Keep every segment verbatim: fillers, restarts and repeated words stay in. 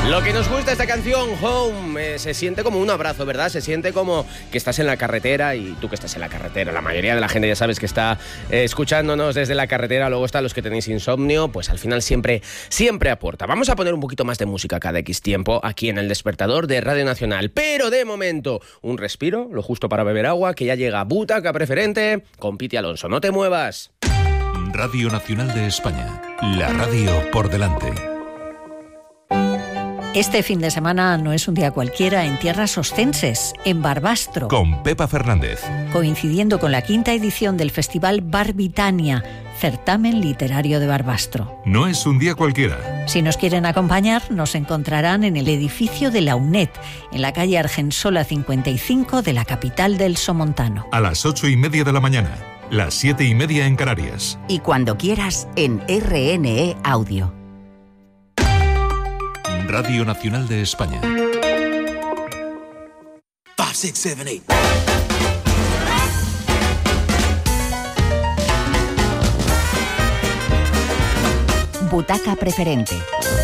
Lo que nos gusta de esta canción, Home, eh, se siente como un abrazo, ¿verdad? Se siente como que estás en la carretera y tú que estás en la carretera. La mayoría de la gente ya sabes que está eh, escuchándonos desde la carretera. Luego están los que tenéis insomnio, pues al final siempre, siempre aporta. Vamos a poner un poquito más de música cada X tiempo aquí en El Despertador de Radio Nacional. Pero de momento, un respiro, lo justo para beber agua, que ya llega Butaca Preferente con Piti Alonso. No te muevas. Radio Nacional de España, la radio por delante. Este fin de semana no es un día cualquiera en tierras ostenses, en Barbastro. Con Pepa Fernández. Coincidiendo con la quinta edición del Festival Barbitania, certamen literario de Barbastro. No es un día cualquiera. Si nos quieren acompañar, nos encontrarán en el edificio de la UNED, en la calle Argensola cincuenta y cinco de la capital del Somontano. A las ocho y media de la mañana, las siete y media en Canarias. Y cuando quieras, en R N E Audio. Radio Nacional de España. five, six, seven, eight. Butaca Preferente.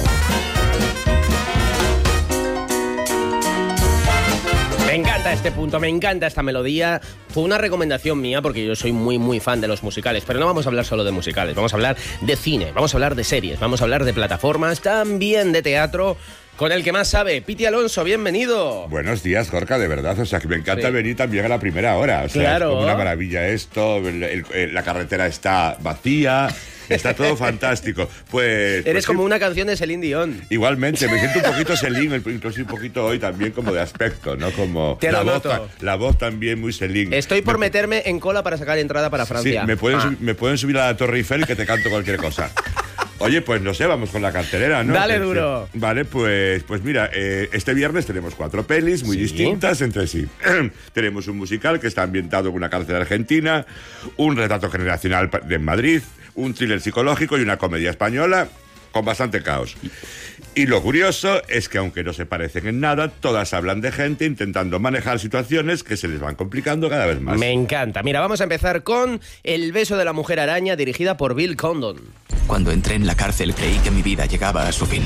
Me encanta este punto, me encanta esta melodía. Fue una recomendación mía porque yo soy muy, muy fan de los musicales. Pero no vamos a hablar solo de musicales, vamos a hablar de cine, vamos a hablar de series, vamos a hablar de plataformas, también de teatro. Con el que más sabe, Piti Alonso, bienvenido. Buenos días, Gorka, de verdad. O sea, que me encanta sí. venir también a la primera hora. O sea, claro. Es como una maravilla esto. El, el, el, la carretera está vacía. Está todo fantástico. Pues Eres pues, como sí. una canción de Celine Dion. Igualmente, me siento un poquito Celine, incluso un poquito hoy también como de aspecto, ¿no? Como Te la lo voz, noto. La voz también muy Celine. Estoy por me, meterme en cola para sacar entrada para Francia. Sí, me pueden, ah. sub, me pueden subir a la Torre Eiffel que te canto cualquier cosa. Oye, pues no sé, vamos con la cartelera, ¿no? Dale que, duro. Que, vale, pues, pues mira, eh, este viernes tenemos cuatro pelis muy ¿Sí? distintas entre sí. Tenemos un musical que está ambientado en una cárcel argentina, un retrato generacional de Madrid, un thriller psicológico y una comedia española con bastante caos. Y lo curioso es que aunque no se parecen en nada, todas hablan de gente intentando manejar situaciones que se les van complicando cada vez más. Me encanta. Mira, vamos a empezar con El beso de la mujer araña, dirigida por Bill Condon. Cuando entré en la cárcel creí que mi vida llegaba a su fin.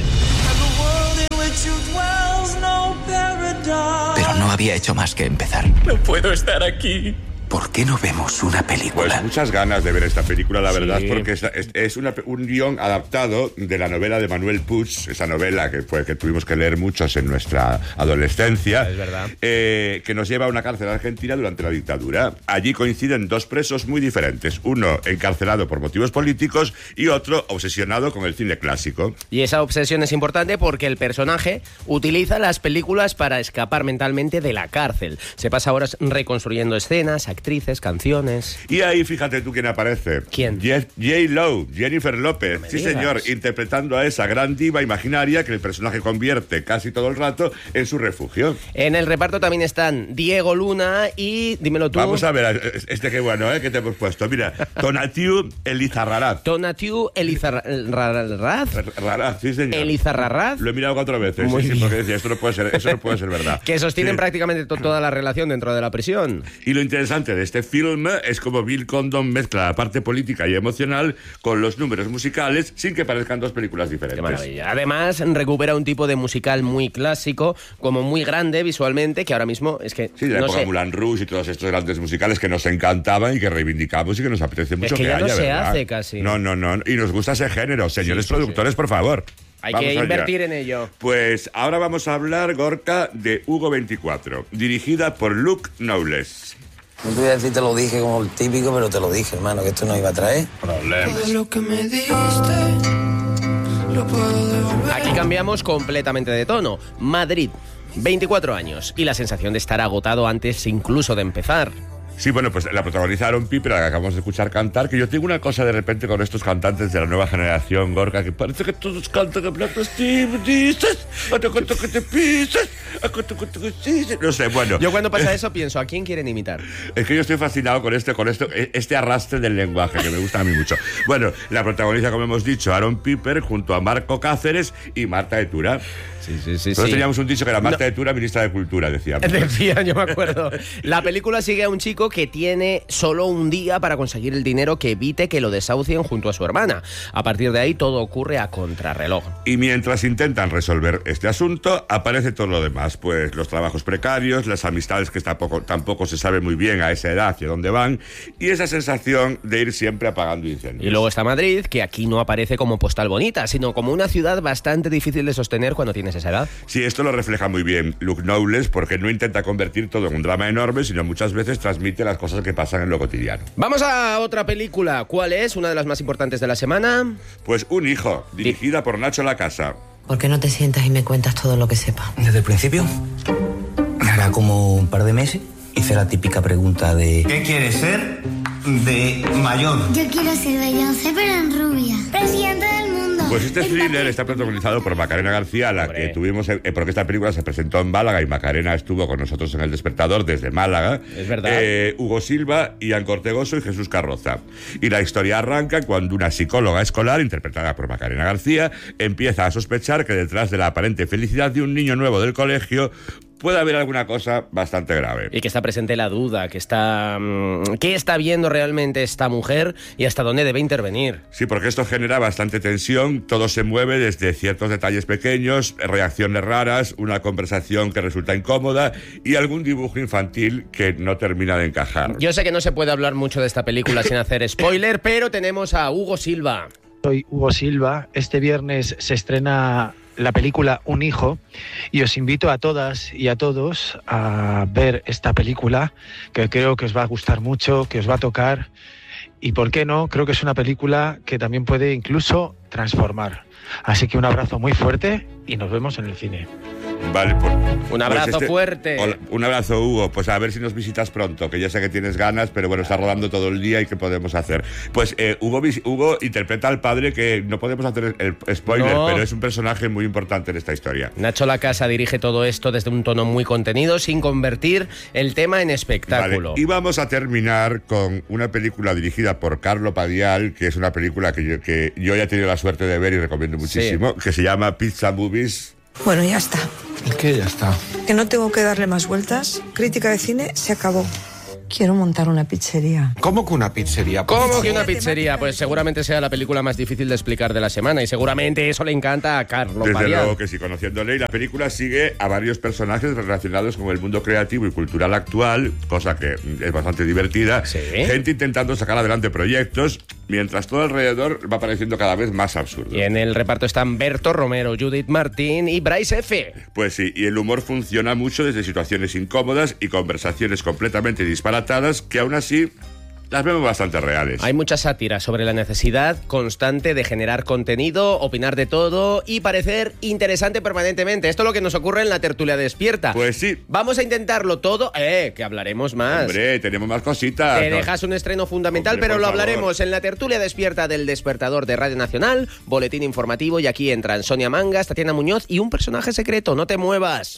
Pero no había hecho más que empezar. No puedo estar aquí. ¿Por qué no vemos una película? Pues muchas ganas de ver esta película, la verdad, sí. porque es, es, es una, un guión adaptado de la novela de Manuel Puig, esa novela que fue que tuvimos que leer muchos en nuestra adolescencia, es verdad. Eh, que nos lleva a una cárcel argentina durante la dictadura. Allí coinciden dos presos muy diferentes, uno encarcelado por motivos políticos y otro obsesionado con el cine clásico. Y esa obsesión es importante porque el personaje utiliza las películas para escapar mentalmente de la cárcel. Se pasa horas reconstruyendo escenas, actrices, canciones. Y ahí fíjate tú quién aparece. ¿Quién? J-Lo, Jennifer López. No sí, digas. señor, interpretando a esa gran diva imaginaria que el personaje convierte casi todo el rato en su refugio. En el reparto también están Diego Luna y, dímelo tú... Vamos a ver, este qué bueno, ¿eh? Que te hemos puesto. Mira, Tonatiuh Elizarraraz. Tonatiuh Elizarraraz. Raraz, sí, señor. Elizarraraz. Lo he mirado cuatro veces. Muy sí, sí, bien. porque decía, esto no puede ser, eso no puede ser verdad. Que sostienen Sí. prácticamente to- toda la relación dentro de la prisión. Y lo interesante de este film es como Bill Condon mezcla la parte política y emocional con los números musicales sin que parezcan dos películas diferentes. Qué maravilla. Además, recupera un tipo de musical muy clásico, como muy grande visualmente, que ahora mismo es que... Sí, de la no época sé, Moulin Rouge y todos estos grandes musicales que nos encantaban y que reivindicamos y que nos apetece mucho que ya no haya, se ¿verdad? hace casi. No, no, no. Y nos gusta ese género. Señores Sí, sí, productores, sí. por favor. hay Vamos que allá. invertir en ello. Pues ahora vamos a hablar, Gorka, de Hugo veinticuatro, dirigida por Luke Knowles. No te voy a decir te lo dije como el típico, pero te lo dije, hermano, que esto no iba a traer Problemas. Lo que me diste, lo puedo devolver. Aquí cambiamos completamente de tono. Madrid, veinticuatro años, y la sensación de estar agotado antes incluso de empezar. Sí, bueno, pues la protagoniza Aaron Piper, a la que acabamos de escuchar cantar, que yo tengo una cosa de repente con estos cantantes de la nueva generación, Gorka, que parece que todos cantan en plan, sí, me dices, a te cuento que te pises, a cuento que te dices. No sé, bueno. Yo cuando pasa eso pienso, ¿a quién quieren imitar? Es que yo estoy fascinado con este, con esto, este arrastre del lenguaje, que me gusta a mí mucho. Bueno, la protagoniza, como hemos dicho, Aaron Piper, junto a Marco Cáceres y Marta de Tura. Sí, sí, sí. Nosotros sí. teníamos un dicho que era Marta No. de Tura, ministra de Cultura, decíamos. Decía, yo me acuerdo. La película sigue a un chico chico que tiene solo un día para conseguir el dinero que evite que lo desahucien junto a su hermana. A partir de ahí todo ocurre a contrarreloj. Y mientras intentan resolver este asunto, aparece todo lo demás, pues los trabajos precarios, las amistades que tampoco, tampoco se sabe muy bien a esa edad hacia dónde van, y esa sensación de ir siempre apagando incendios. Y luego está Madrid, que aquí no aparece como postal bonita, sino como una ciudad bastante difícil de sostener cuando tienes esa edad. Sí, esto lo refleja muy bien Luke Knowles, porque no intenta convertir todo en un drama enorme, sino muchas veces transmite las cosas que pasan en lo cotidiano. Vamos a otra película. ¿Cuál es? Una de las más importantes de la semana. Pues Un hijo, dirigida por Nacho Lacasa. ¿Por qué no te sientas y me cuentas todo lo que sepa? Desde el principio, hará como un par de meses, hice la típica pregunta de... ¿Qué quieres ser de mayor? Yo quiero ser Beyoncé, pero en rubia. Presidente del mundo. Pues este thriller está protagonizado por Macarena García, la que tuvimos, eh, porque esta película se presentó en Málaga y Macarena estuvo con nosotros en El Despertador desde Málaga. Es verdad. Eh, Hugo Silva, Ian Cortegoso y Jesús Carroza. Y la historia arranca cuando una psicóloga escolar, interpretada por Macarena García, empieza a sospechar que detrás de la aparente felicidad de un niño nuevo del colegio puede haber alguna cosa bastante grave. Y que está presente la duda, que está... ¿Qué está viendo realmente esta mujer y hasta dónde debe intervenir? Sí, porque esto genera bastante tensión, todo se mueve desde ciertos detalles pequeños, reacciones raras, una conversación que resulta incómoda y algún dibujo infantil que no termina de encajar. Yo sé que no se puede hablar mucho de esta película sin hacer spoiler, pero tenemos a Hugo Silva. Soy Hugo Silva. Este viernes se estrena la película Un hijo y os invito a todas y a todos a ver esta película, que creo que os va a gustar mucho, que os va a tocar y, ¿por qué no?, creo que es una película que también puede incluso transformar. Así que un abrazo muy fuerte y nos vemos en el cine. Vale, pues... Un abrazo pues este, fuerte. Hola, un abrazo, Hugo. Pues a ver si nos visitas pronto, que ya sé que tienes ganas, pero bueno, está rodando todo el día y ¿qué podemos hacer? Pues eh, Hugo, Hugo interpreta al padre, que no podemos hacer el spoiler, no. pero es un personaje muy importante en esta historia. Nacho Lacasa dirige todo esto desde un tono muy contenido, sin convertir el tema en espectáculo. Vale. Y vamos a terminar con una película dirigida por Carlo Padial, que es una película que yo, que yo ya he tenido la suerte de ver y recomiendo muchísimo, sí. que se llama Pizza Movies. Bueno, ya está. ¿El qué ya está? Que no tengo que darle más vueltas. Crítica de cine se acabó. Quiero montar una pizzería. ¿Cómo que una pizzería? ¿Cómo que una pizzería? Pues seguramente sea la película más difícil de explicar de la semana y seguramente eso le encanta a Carlo Desde Padial. luego que sí, conociéndole. Y la película sigue a varios personajes relacionados con el mundo creativo y cultural actual, cosa que es bastante divertida. ¿Sí? Gente intentando sacar adelante proyectos, mientras todo alrededor va pareciendo cada vez más absurdo. Y en el reparto están Berto Romero, Judith Martín y Bryce F. Pues sí, y el humor funciona mucho desde situaciones incómodas y conversaciones completamente disparatadas que aún así las vemos bastante reales. Hay mucha sátira sobre la necesidad constante de generar contenido, opinar de todo y parecer interesante permanentemente. Esto es lo que nos ocurre en la tertulia despierta. Pues sí. Vamos a intentarlo todo, eh, que hablaremos más. Hombre, tenemos más cositas. Te dejas un estreno fundamental, Hombre, pero lo favor. hablaremos en la tertulia despierta del Despertador de Radio Nacional, boletín informativo, y aquí entran Sonia Mangas, Tatiana Muñoz y un personaje secreto. No te muevas.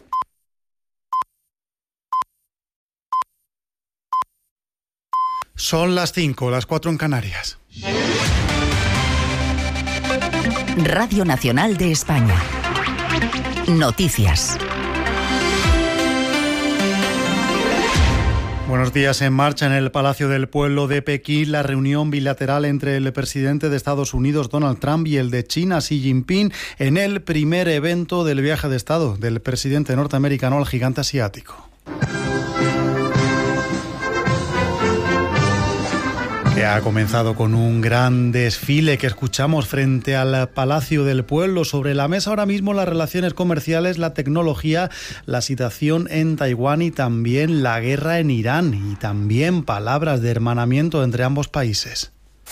Son las cinco, las cuatro en Canarias. Radio Nacional de España. Noticias. Buenos días. En marcha en el Palacio del Pueblo de Pekín la reunión bilateral entre el presidente de Estados Unidos, Donald Trump, y el de China, Xi Jinping, en el primer evento del viaje de Estado del presidente norteamericano al gigante asiático. Que ha comenzado con un gran desfile que escuchamos frente al Palacio del Pueblo. Sobre la mesa ahora mismo las relaciones comerciales, la tecnología, la situación en Taiwán y también la guerra en Irán, y también palabras de hermanamiento entre ambos países.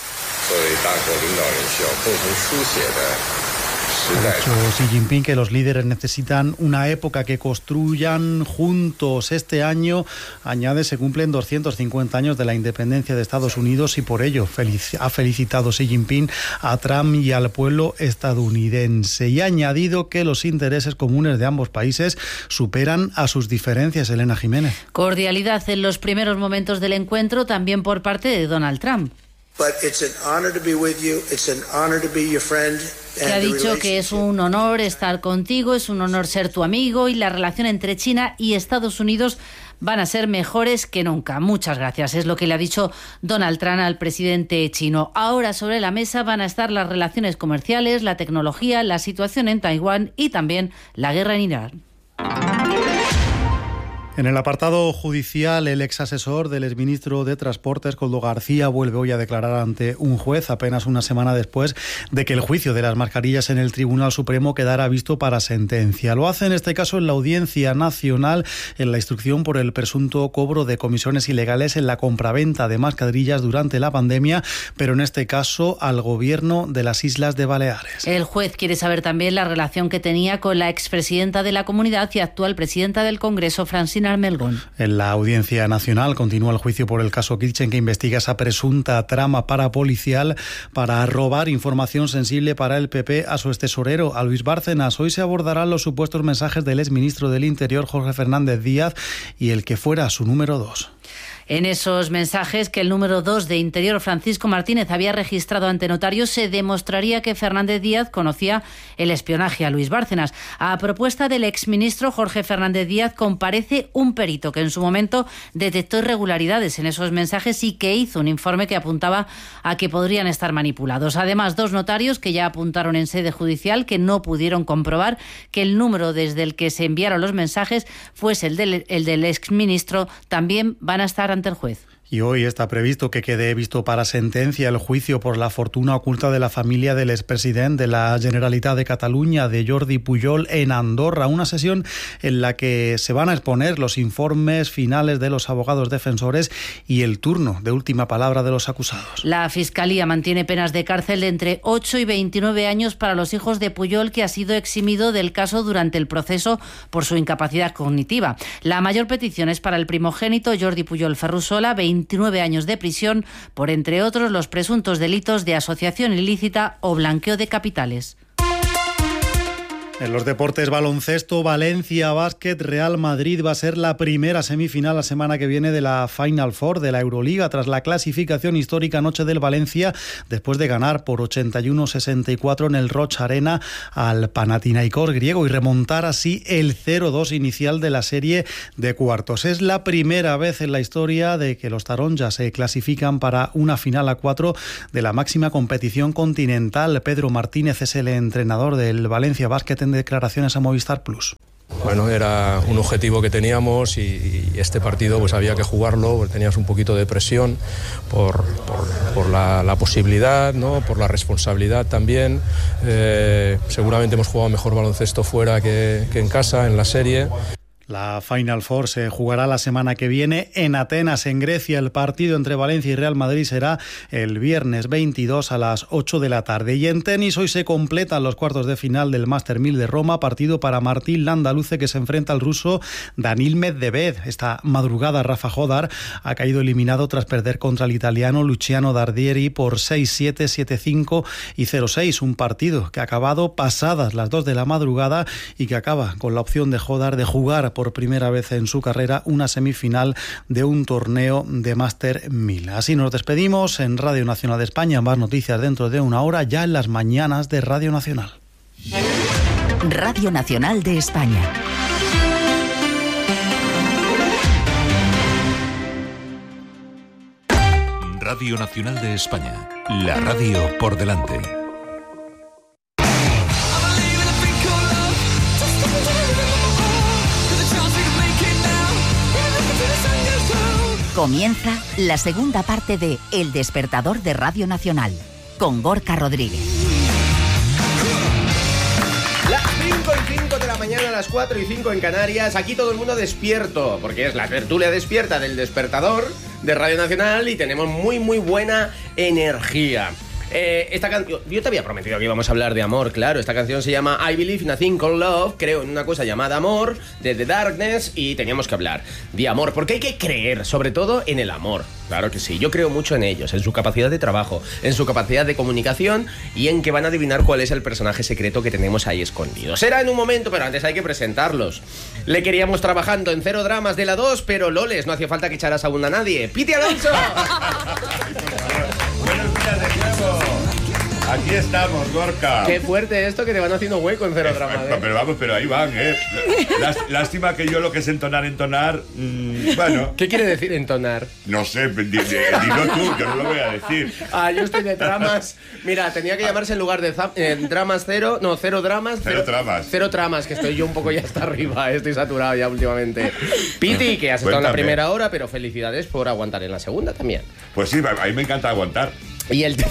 Ha dicho Xi Jinping que los líderes necesitan una época que construyan juntos. Este año, añade, se cumplen doscientos cincuenta años de la independencia de Estados Unidos y por ello felic- ha felicitado Xi Jinping a Trump y al pueblo estadounidense. Y ha añadido que los intereses comunes de ambos países superan a sus diferencias. Elena Jiménez. Cordialidad en los primeros momentos del encuentro también por parte de Donald Trump, que ha dicho que es un honor estar contigo, es un honor ser tu amigo, y la relación entre China y Estados Unidos van a ser mejores que nunca. Muchas gracias, es lo que le ha dicho Donald Trump al presidente chino. Ahora sobre la mesa van a estar las relaciones comerciales, la tecnología, la situación en Taiwán y también la guerra en Irán. En el apartado judicial, el ex asesor del exministro de Transportes, Koldo García, vuelve hoy a declarar ante un juez apenas una semana después de que el juicio de las mascarillas en el Tribunal Supremo quedara visto para sentencia. Lo hace en este caso en la Audiencia Nacional, en la instrucción por el presunto cobro de comisiones ilegales en la compraventa de mascarillas durante la pandemia, pero en este caso al gobierno de las Islas de Baleares. El juez quiere saber también la relación que tenía con la expresidenta de la Comunidad y actual presidenta del Congreso, Francina Armengol. En la Audiencia Nacional continúa el juicio por el caso Kitchen, que investiga esa presunta trama parapolicial para robar información sensible para el P P a su extesorero, a Luis Bárcenas. Hoy se abordarán los supuestos mensajes del exministro del Interior, Jorge Fernández Díaz, y el que fuera su número dos. En esos mensajes que el número dos de Interior, Francisco Martínez, había registrado ante notarios, se demostraría que Fernández Díaz conocía el espionaje a Luis Bárcenas. A propuesta del exministro Jorge Fernández Díaz, comparece un perito que en su momento detectó irregularidades en esos mensajes y que hizo un informe que apuntaba a que podrían estar manipulados. Además, dos notarios que ya apuntaron en sede judicial que no pudieron comprobar que el número desde el que se enviaron los mensajes fuese el del, el del exministro, también van a estar ante el juez. Y hoy está previsto que quede visto para sentencia el juicio por la fortuna oculta de la familia del expresidente de la Generalitat de Cataluña, de Jordi Pujol, en Andorra. Una sesión en la que se van a exponer los informes finales de los abogados defensores y el turno de última palabra de los acusados. La Fiscalía mantiene penas de cárcel de entre ocho y veintinueve años para los hijos de Pujol, que ha sido eximido del caso durante el proceso por su incapacidad cognitiva. La mayor petición es para el primogénito Jordi Pujol Ferrusola, veintinueve años de prisión por, entre otros, los presuntos delitos de asociación ilícita o blanqueo de capitales. En los deportes, baloncesto, Valencia Basket, Real Madrid va a ser la primera semifinal la semana que viene de la Final Four de la Euroliga, tras la clasificación histórica anoche del Valencia, después de ganar por ochenta y uno a sesenta y cuatro en el Roch Arena al Panathinaikos griego y remontar así el cero dos inicial de la serie de cuartos. Es la primera vez en la historia de que los taronjas se clasifican para una final a cuatro de la máxima competición continental. Pedro Martínez es el entrenador del Valencia Basket en declaraciones a Movistar Plus. Bueno, era un objetivo que teníamos y, y este partido pues había que jugarlo, porque tenías un poquito de presión por, por, por la, la posibilidad, ¿no? Por la responsabilidad también. Eh, seguramente hemos jugado mejor baloncesto fuera que, que en casa, en la serie. La Final Four se jugará la semana que viene en Atenas, en Grecia. El partido entre Valencia y Real Madrid será el viernes veintidós a las ocho de la tarde. Y en tenis hoy se completan los cuartos de final del Master mil de Roma, partido para Martín Landaluce, que se enfrenta al ruso Danil Medvedev. Esta madrugada Rafa Jodar ha caído eliminado tras perder contra el italiano Luciano Dardieri por seis siete, siete cinco y cero seis. Un partido que ha acabado pasadas las dos de la madrugada y que acaba con la opción de Jodar de jugar por primera vez en su carrera una semifinal de un torneo de Master mil. Así nos despedimos en Radio Nacional de España. Más noticias dentro de una hora, ya en las mañanas de Radio Nacional. Radio Nacional de España. Radio Nacional de España. La radio por delante. Comienza la segunda parte de El Despertador de Radio Nacional, con Gorka Rodríguez. Las cinco y cinco de la mañana, las cuatro y cinco en Canarias. Aquí todo el mundo despierto, porque es la tertulia despierta del Despertador de Radio Nacional y tenemos muy, muy buena energía. Eh, esta canción, yo te había prometido que íbamos a hablar de amor, claro. Esta canción se llama I Believe in a Thing Called Love, creo en una cosa llamada amor, de The Darkness, y teníamos que hablar de amor, porque hay que creer, sobre todo en el amor. Claro que sí, yo creo mucho en ellos, en su capacidad de trabajo, en su capacidad de comunicación y en que van a adivinar cuál es el personaje secreto que tenemos ahí escondido. Será en un momento, pero antes hay que presentarlos. Le queríamos trabajando en Cero Dramas de la dos, pero loles, no hacía falta que echaras aún a nadie. ¡Piti Alonso! Buenos días de nuevo. Aquí estamos, Gorka. Qué fuerte esto que te van haciendo hueco en Cero Drama. Pero, pero vamos, pero ahí van, ¿eh? Lás- Lástima que yo lo que es entonar, entonar... Mmm, bueno... ¿Qué quiere decir entonar? No sé, di- di- dilo tú, yo no lo voy a decir. Ah, yo estoy de dramas. Mira, tenía que llamarse en lugar de za- eh, dramas cero, no, cero dramas. Cero tramas. Cero tramas, que estoy yo un poco ya hasta arriba, eh, estoy saturado ya últimamente. Piti, que has estado en la Cuéntame. primera hora, pero felicidades por aguantar en la segunda también. Pues sí, a mí me encanta aguantar. Y el...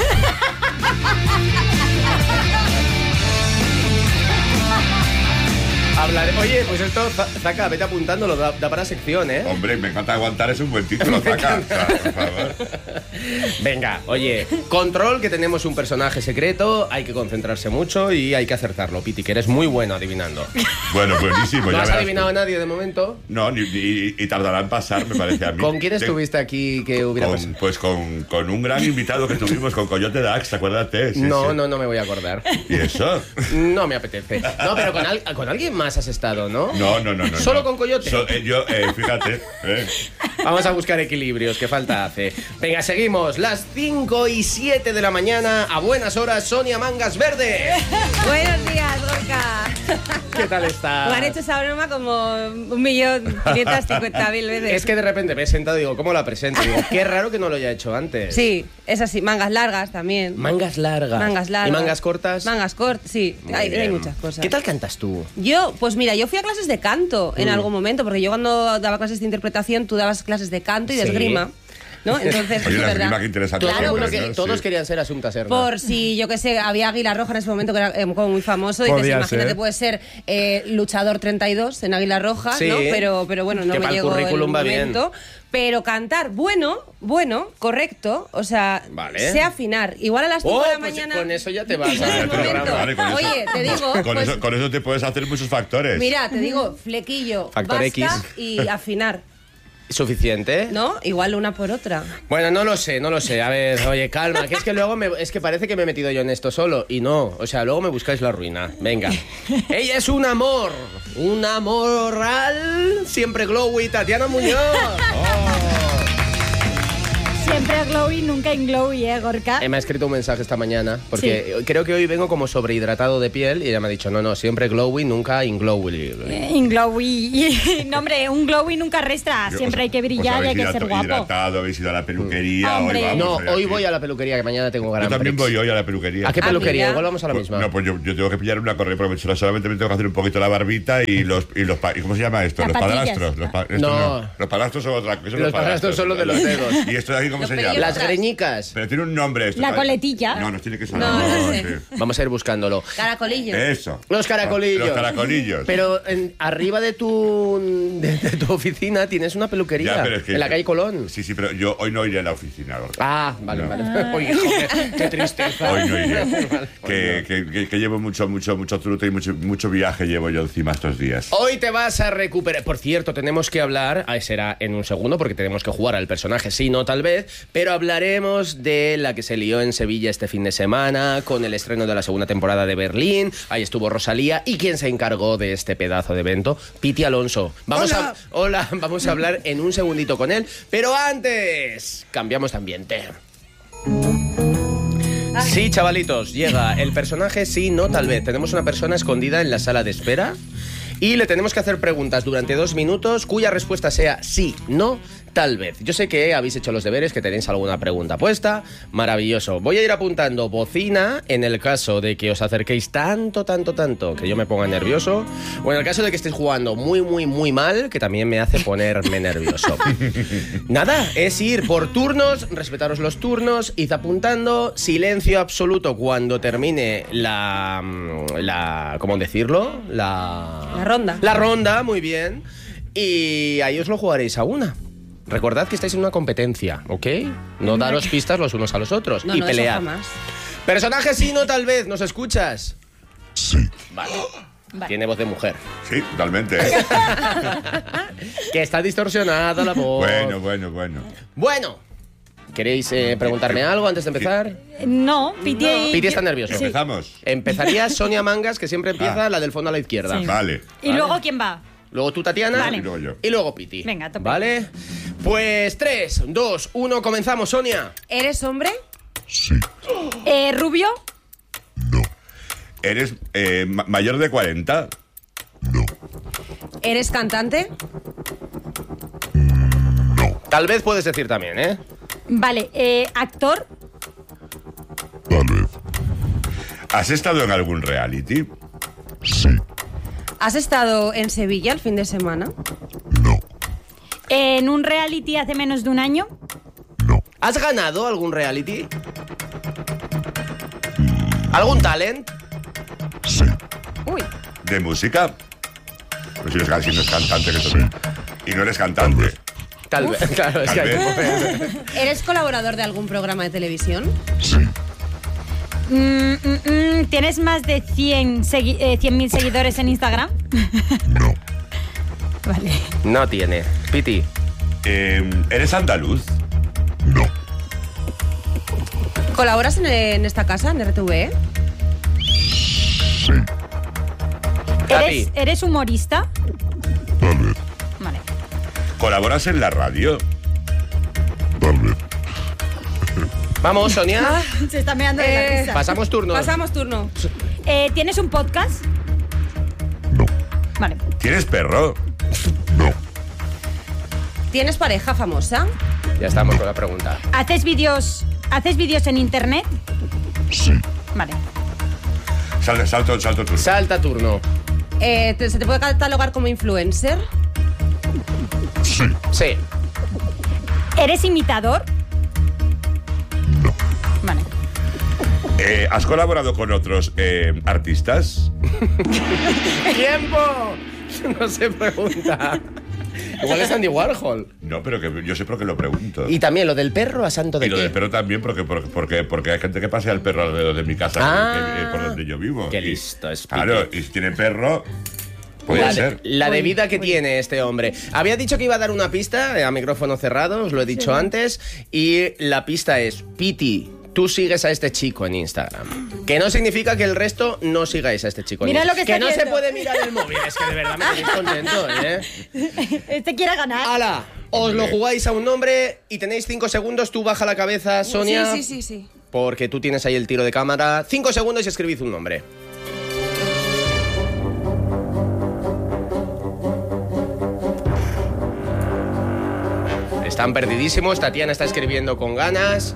Hablaré. Oye, pues esto, Za- Zaka, vete apuntándolo, da, da para sección, ¿eh? Hombre, me encanta aguantar, es un buen título, Zaka. O sea, por favor. Venga, oye, control, que tenemos un personaje secreto, hay que concentrarse mucho y hay que acertarlo, Piti, que eres muy bueno adivinando. Bueno, buenísimo. ¿No ya has verás adivinado tú. a nadie de momento? No, ni, ni- y tardará en pasar, me parece a mí. ¿Con quién Te- estuviste aquí que hubiera con- pasado? Pues con, con un gran invitado que tuvimos, con Coyote Dax, acuérdate. Sí, No, sí. no, no me voy a acordar. ¿Y eso? No me apetece. No, pero con, al- con alguien más has estado, ¿no? No, no, no. no ¿Solo no. con Coyote? So- eh, yo, eh, fíjate. eh. Vamos a buscar equilibrios, que falta hace. Venga, seguimos. Las cinco y siete de la mañana, a buenas horas, Sonia Mangas Verde. Buenos días, Gorka. ¿Qué tal estás? Me han hecho esa broma como un millón quinientas cincuenta mil veces. Es que de repente me he sentado y digo, ¿cómo la presento? Digo, qué raro que no lo haya hecho antes. Sí, es así. Mangas largas también. Mangas largas. Mangas largas. ¿Y mangas cortas? Mangas cortas, sí. Muy Hay, hay bien. muchas cosas. ¿Qué tal cantas tú? Yo, pues mira, yo fui a clases de canto en Mm. algún momento, porque yo cuando daba clases de interpretación, tú dabas clases de canto y de Sí. esgrima, ¿no? Entonces, Oye, es la verdad. esgrima, qué interesante. Todo el Claro, mundo hombre, que- ¿no? todos Sí. querían ser Asunta Serna. Por si, yo qué sé, había Águila Roja en ese momento que era eh, como muy famoso. Y dices, Podía imagínate, ser. puedes ser eh, luchador treinta y dos en Águila Roja, Sí. ¿no? Pero, pero bueno, no Que me pa'l llegó el currículum va bien. momento. Pero cantar, bueno, bueno, correcto. O sea, Vale. sé afinar. Igual a las cinco Oh, de la pues mañana. con eso ya te vas en a ese ver el programa. momento. Vale, con eso- Oye, te digo, Con, pues, eso, con eso te puedes hacer muchos factores. mira, te digo, flequillo, Factor basta X. y afinar, ¿Suficiente? ¿no? Igual una por otra. Bueno, no lo sé, no lo sé. A ver, oye, calma, que es que luego me, es que parece que me he metido yo en esto solo y no. O sea, luego me buscáis la ruina. Venga. Ella es un amor, un amor al siempre glowy, Tatiana Muñoz. Siempre glowy, nunca in glowy, ¿eh, Gorka? Eh, me ha escrito un mensaje esta mañana porque creo que hoy vengo como sobrehidratado de piel y ella me ha dicho, no, no, siempre glowy, nunca in glowy. Eh, in glowy. No, hombre, un glowy nunca resta. Yo- Siempre hay que os brillar y habéis hay que hidrato- ser guapo. hidratado, habéis ido a la peluquería. Hombre. Hoy vamos, No, hoy hoy aquí. voy a la peluquería, que mañana tengo gran Yo también Prix. voy hoy a la peluquería. ¿A qué Ah, peluquería? mira. Igual vamos a la Pues, misma. no, pues yo, yo tengo que pillar una correa porque solamente me tengo que hacer un poquito la barbita y los y los pa- ¿y cómo se llama esto? Las Los patillas. padrastros. Los, pa- esto No. no. Los padrastros son otra cosa. Los padrastros son los de los dedos. ¿Y esto de aquí cómo Los se pelillos. llama? Las greñicas. Pero tiene un nombre esto. La ¿sabes? coletilla. No, nos tiene que No, sonar. no sé. sí. Vamos a ir buscándolo. Caracolillo. Eso. Los caracolillos. Los caracolillos. Pero en- arriba de tu, de, de tu oficina tienes una peluquería. Ya, pero es que- en la calle Colón. Sí, sí, pero yo hoy no iré a la oficina. Gorka. Ah, vale, No. vale. Oye, joder, qué tristeza. Hoy no iré. Vale, que, que, que- que llevo mucho, mucho, mucho truto y mucho, mucho viaje llevo yo encima estos días. Hoy te vas a recuperar. Por cierto, tenemos que hablar, ah, será en un segundo porque tenemos que jugar al personaje, sí, no tal vez, pero hablaremos de la que se lió en Sevilla este fin de semana con el estreno de la segunda temporada de Berlín. Ahí estuvo Rosalía y quien se encargó de este pedazo de evento, Piti Alonso. Vamos Hola. a hola, vamos a hablar en un segundito con él, pero antes cambiamos de ambiente. Sí, chavalitos, llega el personaje, sí, no, tal vez. Tenemos una persona escondida en la sala de espera y le tenemos que hacer preguntas durante dos minutos cuya respuesta sea sí, no, tal vez. Yo sé que habéis hecho los deberes, que tenéis alguna pregunta puesta. Maravilloso. Voy a ir apuntando bocina en el caso de que os acerquéis tanto, tanto, tanto que yo me ponga nervioso. O en el caso de que estéis jugando muy, muy, muy mal, que también me hace ponerme nervioso. Nada, es ir por turnos, respetaros los turnos, id apuntando, silencio absoluto cuando termine la... la ¿cómo decirlo? La... La ronda. La ronda, muy bien. Y ahí os lo jugaréis a una. Recordad que estáis en una competencia, ¿ok? No daros pistas los unos a los otros. No, y no, eso pelead. jamás. Personaje sí, no tal vez, ¿nos escuchas? Sí. Vale. Vale. Tiene voz de mujer. Sí, totalmente. ¿eh? Que está distorsionada la voz. Bueno, bueno, bueno. Bueno, ¿queréis eh, preguntarme algo antes de empezar? No, Piti. No. Piti está nervioso. Sí. Empezamos. Empezaría Sonia Mangas, que siempre empieza Ah. la del fondo a la izquierda. Sí. Vale. ¿Y luego quién va? Luego tú, Tatiana. Vale. Y luego yo. Y luego Piti. Venga, tope. ¿Vale? Pues tres, dos, uno, comenzamos, Sonia. ¿Eres hombre? Sí. Eh, ¿Rubio? ¿Eres eh, ma- mayor de cuarenta? ¿Eres cantante? Tal vez puedes decir también, ¿eh? Vale. Eh, ¿Actor? ¿Has estado en algún reality? ¿Has estado en Sevilla el fin de semana? ¿En un reality hace menos de un año? ¿Has ganado algún reality? ¿Algún talent? Uy. ¿De música? Pues si no es, si no es cantante, que eso no es. Y no eres cantante. Tal vez, claro, es Tal que hay vez. ¿Eres colaborador de algún programa de televisión? Mm, mm, mm, ¿Tienes más de cien segui- eh, cien mil seguidores en Instagram? Vale. No tiene. Piti. Eh, ¿Eres andaluz? ¿Colaboras en, en esta casa, en R T V? ¿Eres, ¿Eres humorista? Vale. ¿Colaboras en la radio? Vamos, Sonia. Ah, se está meando de la Eh, risa. Pasamos turno. Pasamos turno. Eh, ¿Tienes un podcast? No. Vale. ¿Tienes perro? ¿Tienes pareja famosa? Ya estamos con la pregunta. ¿Haces vídeos ¿Haces vídeos en internet? Sí. Vale. Salta, salto, salto turno. Salta turno. Eh, ¿te- ¿Se te puede catalogar como influencer? Sí. Sí. ¿Eres imitador? Vale. Eh, ¿Has colaborado con otros eh, artistas? ¡Tiempo! No se pregunta. Igual es Andy Warhol. No, pero que yo sé por qué lo pregunto. Y también lo del perro a santo de Y lo qué. del perro también, porque, porque, porque, porque hay gente que pasea el perro alrededor de mi casa, Ah, que- que- por donde yo vivo. qué Y- listo es, Pipi. Claro, y si tiene perro, puede La, ser. de, la de vida que tiene este hombre. Había dicho que iba a dar una pista eh, a micrófono cerrado, os lo he dicho Sí. antes. Y la pista es: Piti, tú sigues a este chico en Instagram. Que no significa que el resto no sigáis a este chico en Mira lo Instagram. que está no se haciendo. puede mirar el móvil. Es que de verdad me tenéis contento, ¿eh? Este quiere ganar. ¡Hala! Os lo jugáis a un nombre y tenéis cinco segundos. Tú baja la cabeza, Sonia. Sí, sí, sí, sí. Porque tú tienes ahí el tiro de cámara. Cinco segundos y escribid un nombre. Están perdidísimos. Tatiana está escribiendo con ganas.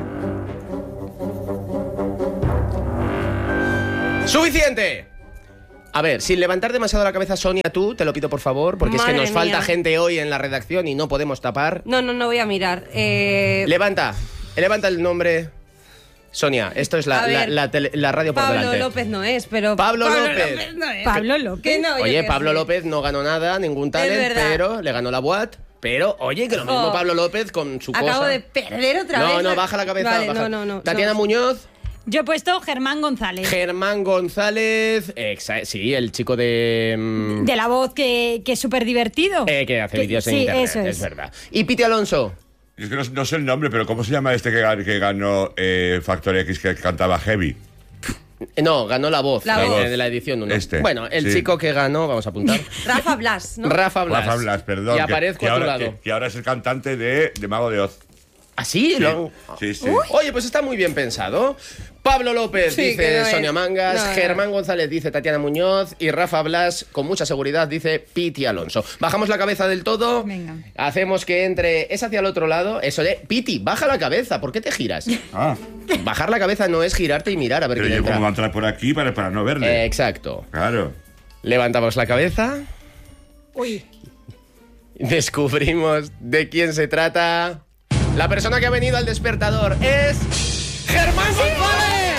¡Suficiente! A ver, sin levantar demasiado la cabeza, Sonia, tú, te lo pido por favor, porque es Madre que nos falta mía. gente hoy en la redacción y no podemos tapar. No, no, no voy a mirar. Eh, Levanta, levanta el nombre. Sonia, esto es la, A la, ver, la tele- la radio por Pablo delante. López no es, pero... Pablo López. no es. Pablo López. Que no, yo Oye, qué Pablo sé. López no ganó nada, ningún talent, verdad. pero le ganó la W A T. Pero, oye, que lo mismo Oh. Pablo López con su Acabo cosa. de perder otra no, vez. no, baja la cabeza. Vale, baja. no, no, no. Tatiana no. Muñoz, Yo he puesto Germán González. Germán González, exa- sí, el chico de... mm, De la voz que, que es súper divertido. eh, que hace Que- vídeos en sí, internet, eso es. es. verdad. Y Piti Alonso. Es que no, no sé el nombre, pero ¿cómo se llama este que, gan- que ganó eh, Factor X que cantaba Heavy? Eh, No, ganó la voz, La eh, voz. de la edición uno. Este, Bueno, el sí. chico que ganó, vamos a apuntar. Rafa Blas, ¿no? Rafa Blas. Rafa Blas, perdón. Y que- aparezco que, a tu ahora, lado. que, que ahora es el cantante de, de Mago de Oz. ¿Ah, sí? Sí, Lo- sí, sí. Oye, pues está muy bien pensado. Pablo López Sí, que dice no es. Sonia Mangas, No, no. Germán González dice Tatiana Muñoz y Rafa Blas, con mucha seguridad, dice Piti Alonso. Bajamos la cabeza del todo, Venga. hacemos que entre... Es hacia el otro lado, eso de... Piti, baja la cabeza, ¿por qué te giras? Ah, Bajar la cabeza no es girarte y mirar a ver pero quién yo entra. como va a entrar por aquí para, para no verle. Eh, exacto. Claro. Levantamos la cabeza, Uy. descubrimos de quién se trata. La persona que ha venido al despertador es... ¡Germán González!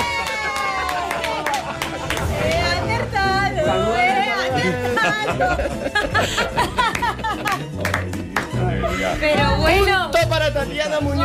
He acertado, he acertado. Pero bueno. ¡Punto para Tatiana Muñoz!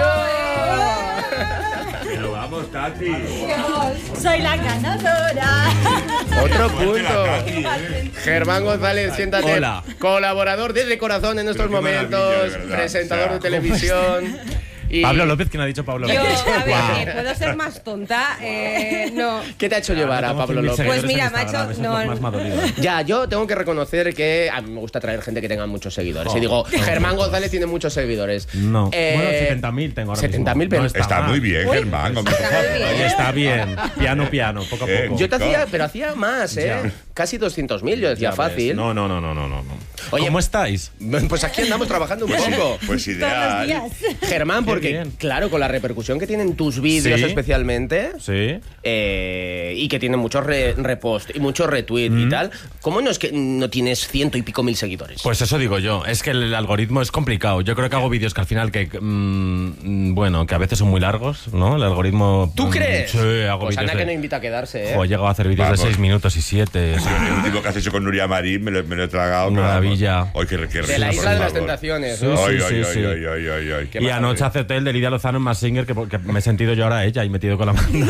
Pero vamos, Tati. Soy la ganadora. Otro Fuerte la punto. Tati, ¿eh? Germán González, siéntate. Hola. Colaborador desde corazón en estos Pero qué momentos, maravilla, de verdad. presentador O sea, de televisión. Y... Pablo López, ¿quién ha dicho Pablo Yo, López? a ver, Wow. eh, ¿puedo ser más tonta? Eh, no. ¿Qué te ha hecho llevar a Pablo López? Pues mira, me ha hecho... No, Ya, yo tengo que reconocer que a mí me gusta traer gente que tenga muchos seguidores. Oh. Y digo, Oh. Germán González tiene muchos seguidores. No. Eh, Bueno, setenta mil tengo ahora setenta mil, mismo. pero No Está mal. muy bien, Uy, Germán. está hombre. muy bien. Oye, está bien. Piano, piano, poco a Eh, poco. Yo te hacía, pero hacía más, ¿eh? Ya. Casi doscientos mil, yo decía Ya ves. fácil. No, no, no, no, no, no. Oye, ¿Cómo estáis? Pues aquí andamos trabajando un Pues, poco. pues ideal. Germán, Qué porque, bien. claro, con la repercusión que tienen tus vídeos Sí. especialmente, Sí. eh, y que tienen muchos re- repost y muchos retweets y tal, ¿cómo no es que no tienes ciento y pico mil seguidores? Pues eso digo yo, es que el algoritmo es complicado. Yo creo que hago vídeos que al final que mm, bueno, que a veces son muy largos, ¿no? El algoritmo. ¿Tú mm, crees? Sí, hago Pues vídeos. Ana de- que no invita a quedarse, ¿eh? Jo, he llegado a hacer vídeos Vamos. de seis minutos y siete. sí. El último que has hecho con Nuria Marín me lo, me lo he tragado. Una pero vamos. maravilla. Ay, qué, qué De la risa, Isla por de las favor. Tentaciones, Sí, ¿no? Ay, sí, ay, sí, ay, sí. ay, ay, ay, ay. Qué Y maravilla. anoche acepté el de Lidia Lozano en Mask Singer, que, que me he sentido yo ahora ella y metido con la mano.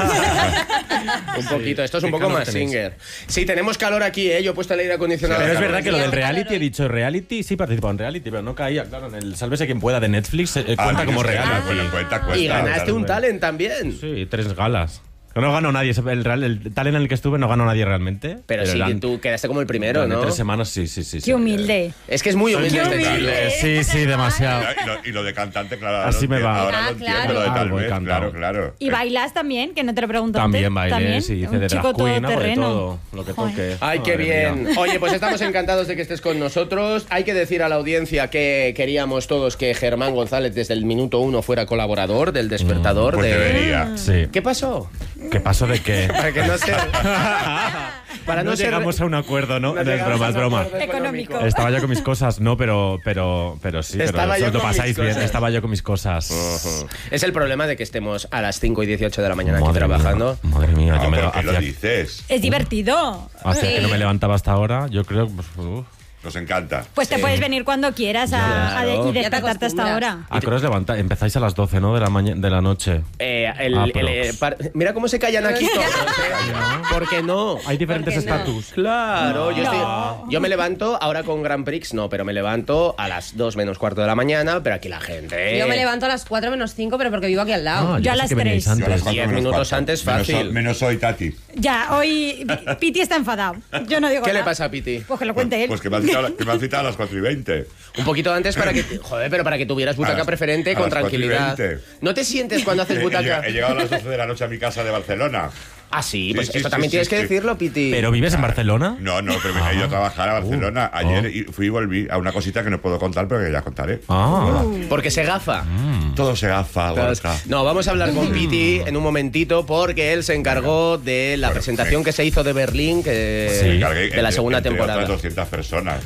Un poquito, esto es un ¿Qué poco calor más tenéis? singer. Sí, tenemos calor aquí, ¿eh? Yo he puesto el aire acondicionado. Pero es Calor. verdad que lo del reality, he dicho reality, sí participado en reality, pero no caía, claro, en el Sálvese quien pueda de Netflix, eh, Ah, cuenta no, como es que- reality. ah, bueno, cuenta, cuenta. Y ganaste claro, un bueno. talent también. Sí, tres galas. Que no ganó nadie, el, real, el talent en el que estuve no ganó nadie realmente. Pero, sí, eran- tú quedaste como el primero, gané ¿no? tres semanas, sí, sí, sí. sí. Qué humilde. Es que es muy Soy humilde muy este humilde. chico. Sí, sí, demasiado. Y lo, y lo de cantante, claro. ahora Así lo me entiendo, va. Ahora Ah, lo entiendo, claro. lo de tal Algo he vez, cantado. claro, claro. Y bailas también, que no te lo pregunto También antes. bailé, ¿También? sí, hice Un de chico drag queen, hago de todoterreno. todo, lo que Joder. toque. Ay, qué Madre bien. mía. Oye, pues estamos encantados de que estés con nosotros. Hay que decir a la audiencia que queríamos todos que Germán González desde el minuto uno fuera colaborador del Despertador. Pues de... debería. Sí. ¿Qué pasó? ¿Qué pasó de qué? Para que no ser... Para no, no ser... llegamos a un acuerdo, ¿no? no No es llegamos broma, a es un broma. acuerdo Económico. Estaba yo con mis cosas, no, pero pero pero sí, Estaba pero yo os lo con mis pasáis bien. cosas. Estaba yo con mis cosas. Ujú. Es el problema de que estemos a las cinco y dieciocho de la mañana aquí Madre trabajando. mía, madre mía, No, yo me ¿por qué lo hacía, dices? Es divertido. hacía que no me levantaba hasta ahora. Yo creo. Pues, uf. Nos encanta. Pues te puedes venir cuando quieras a, a de- Claro. y despertarte hasta ahora. ¿A qué hora os levantáis? Empezáis a las doce, ¿no? De la, maña- de la noche. Eh, el- Ah, el- pero- eh, par- Mira cómo se callan aquí todos. ¿eh? ¿Por qué no? Hay diferentes ¿Por qué no? estatus. Claro, yo, No. estoy- yo me levanto ahora con Grand Prix, no, pero me levanto a las dos menos cuarto de la mañana, pero aquí la gente... Yo me levanto a las cuatro menos cinco, pero porque vivo aquí al lado. Ah, Yo a pensé las que veníais tres. Yo a las antes. cuatro Diez menos minutos cuarto. antes, Menos fácil. hoy- Menos hoy, Tati. Ya, hoy Piti está enfadado. Yo no digo ¿Qué le nada. pasa a Piti? Pues que lo cuente él. Pues que me han citado, que me han citado a las cuatro y veinte. Un poquito antes para que... Joder, pero para que tuvieras A butaca las- preferente a con las cuatro y tranquilidad. veinte. ¿No te sientes cuando haces He, he butaca? llegado- he llegado a las doce de la noche a mi casa de Barcelona. Ah, sí, Sí, pues sí, eso sí, también sí, tienes que sí. decirlo, Piti. ¿Pero vives en Barcelona? No, no, pero me he ido a trabajar a Barcelona. Oh, Ayer oh. y fui y volví a una cosita que no puedo contar, pero que ya contaré. Ah. Porque se gafa. Todo se gafa, Gorka. No, vamos a hablar con Piti en un momentito porque él se encargó de la presentación que se hizo de Berlín que Sí. Me encargué de la entre- segunda entre temporada. otras doscientas personas.